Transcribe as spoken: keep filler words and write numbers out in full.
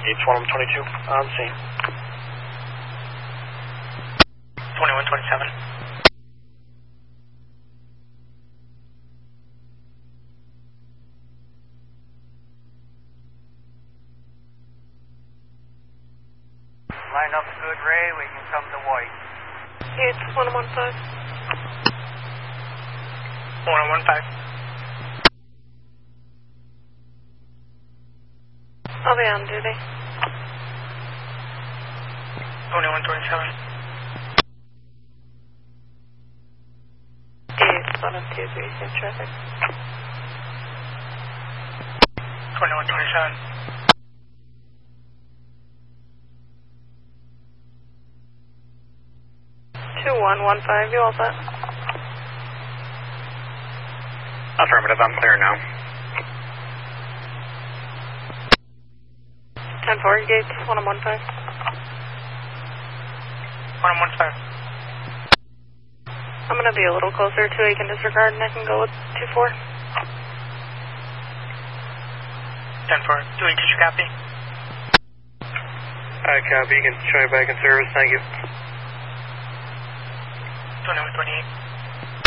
It's one one twenty-two on scene. twenty-one twenty-seven. Line up good, Ray. We can come to White. It's one one five. one one five. I'll be on duty. twenty-one twenty-seven. eight seven two three six traffic. twenty-one twenty-seven. two one one five, you all set? Affirmative, I'm clear now. ten four, gates one one five. one one five. I'm going to be a little closer to you can disregard and I can go with two four. ten four, do we, did you copy? I copy. You can try back in service. Thank you. twenty-one twenty-eight.